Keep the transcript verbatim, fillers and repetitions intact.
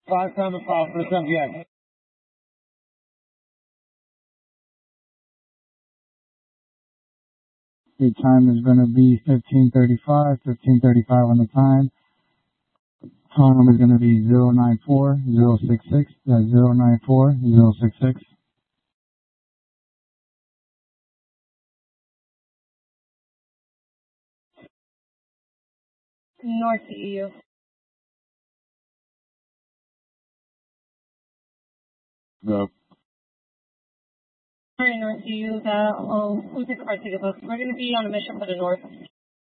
Five time and five for the subject. Your time is going to be fifteen thirty-five, fifteen thirty-five on the time. Phone number is going to be zero nine four zero six six. That's zero nine four zero six six. North E U. Go. Sorry, North E U. That, oh, we'll take a part ticket, but we're going to be on a mission for the north.